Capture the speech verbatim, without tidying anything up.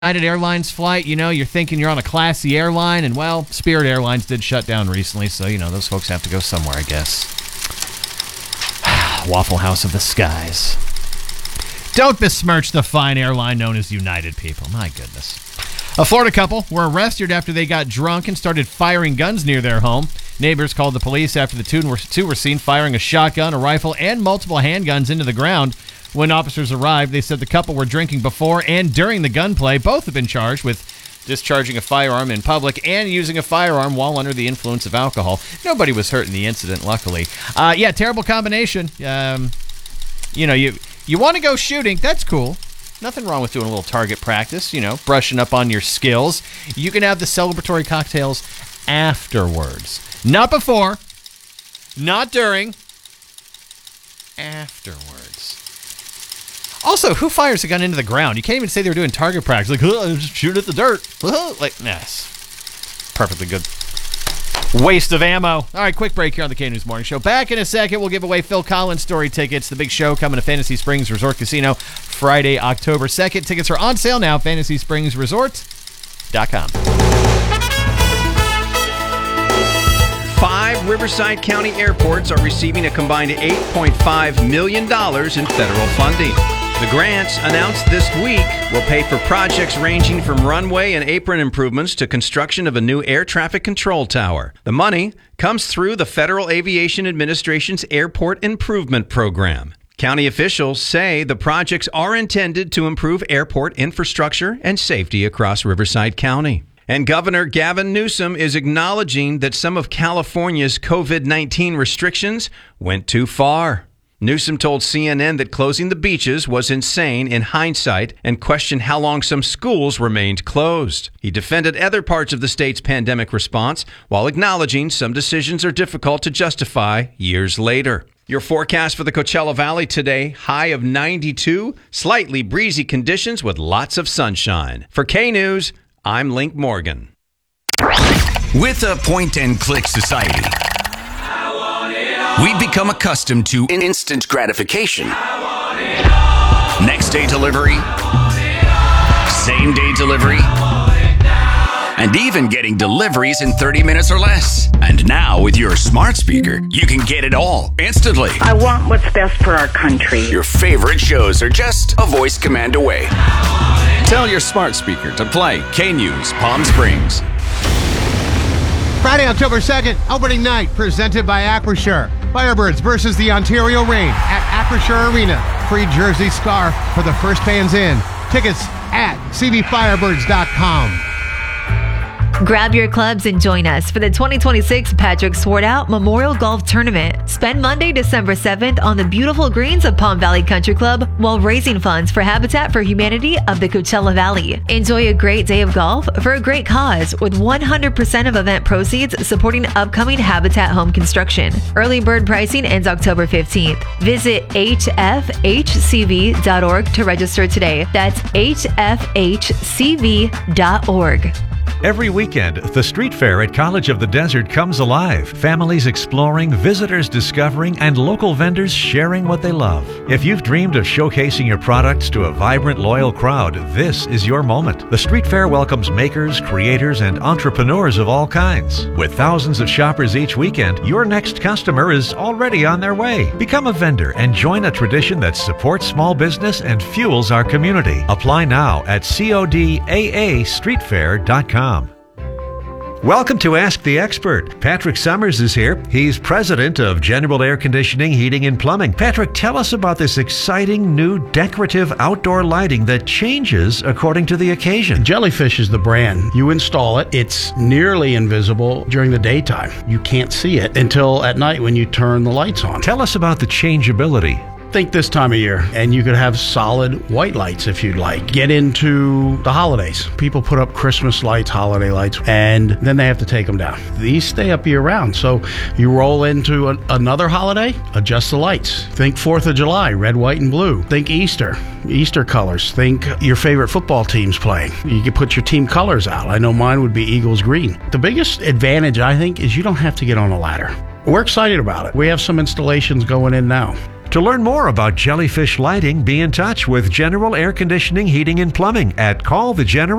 United Airlines flight, you know, you're thinking you're on a classy airline, and, well, Spirit Airlines did shut down recently, so, you know, those folks have to go somewhere, I guess. Waffle House of the Skies. Don't besmirch the fine airline known as United, people. My goodness. A Florida couple were arrested after they got drunk and started firing guns near their home. Neighbors called the police after the two were, two were seen firing a shotgun, a rifle, and multiple handguns into the ground. When officers arrived, they said the couple were drinking before and during the gunplay. Both have been charged with discharging a firearm in public and using a firearm while under the influence of alcohol. Nobody was hurt in the incident, luckily. Uh, yeah, terrible combination. Um, you know, you you want to go shooting, that's cool. Nothing wrong with doing a little target practice, you know, brushing up on your skills. You can have the celebratory cocktails afterwards. Not before, not during, afterwards. Also, who fires a gun into the ground? You can't even say they were doing target practice. Like, oh, just shoot at the dirt. Like, yes. Perfectly good waste of ammo. All right, quick break here on the K-News Morning Show. Back in a second, we'll give away Phil Collins story tickets. The big show coming to Fantasy Springs Resort Casino Friday, October second. Tickets are on sale now, fantasy springs resort dot com. Five Riverside County airports are receiving a combined eight point five million dollars in federal funding. The grants, announced this week, will pay for projects ranging from runway and apron improvements to construction of a new air traffic control tower. The money comes through the Federal Aviation Administration's Airport Improvement Program. County officials say the projects are intended to improve airport infrastructure and safety across Riverside County. And Governor Gavin Newsom is acknowledging that some of California's covid nineteen restrictions went too far. Newsom told C N N that closing the beaches was insane in hindsight and questioned how long some schools remained closed. He defended other parts of the state's pandemic response while acknowledging some decisions are difficult to justify years later. Your forecast for the Coachella Valley today, high of ninety-two, slightly breezy conditions with lots of sunshine. For K-News, I'm Link Morgan. With a point-and-click society, we've become accustomed to instant gratification. Next-day delivery, same-day delivery, and even getting deliveries in thirty minutes or less. And now, with your smart speaker, you can get it all instantly. I want what's best for our country. Your favorite shows are just a voice command away. Tell your smart speaker to play K-News Palm Springs. Friday, October second, opening night, presented by Acrisure. Firebirds versus the Ontario Reign at Acrisure Arena. Free jersey scarf for the first fans in. Tickets at c v firebirds dot com. Grab your clubs and join us for the twenty twenty-six Patrick Swartout Memorial Golf Tournament. Spend Monday, December seventh on the beautiful greens of Palm Valley Country Club while raising funds for Habitat for Humanity of the Coachella Valley. Enjoy a great day of golf for a great cause with one hundred percent of event proceeds supporting upcoming Habitat home construction. Early bird pricing ends October fifteenth. Visit h f h c v dot org to register today. That's h f h c v dot org. Every weekend, the street fair at College of the Desert comes alive. Families exploring, visitors discovering, and local vendors sharing what they love. If you've dreamed of showcasing your products to a vibrant, loyal crowd, this is your moment. The street fair welcomes makers, creators, and entrepreneurs of all kinds. With thousands of shoppers each weekend, your next customer is already on their way. Become a vendor and join a tradition that supports small business and fuels our community. Apply now at codaa street fair dot com. Welcome to Ask the Expert. Patrick Summers is here. He's president of General Air Conditioning, Heating, and Plumbing. Patrick, tell us about this exciting new decorative outdoor lighting that changes according to the occasion. Jellyfish is the brand. You install it. It's nearly invisible during the daytime. You can't see it until at night when you turn the lights on. Tell us about the changeability. Think this time of year, and you could have solid white lights if you'd like. Get into the holidays. People put up Christmas lights, holiday lights, and then they have to take them down. These stay up year round, so you roll into a, another holiday, adjust the lights. Think fourth of July, red, white, and blue. Think Easter, Easter colors. Think your favorite football team's playing. You can put your team colors out. I know mine would be Eagles green. The biggest advantage, I think, is you don't have to get on a ladder. We're excited about it. We have some installations going in now. To learn more about Jellyfish Lighting, be in touch with General Air Conditioning, Heating, and Plumbing at Call the General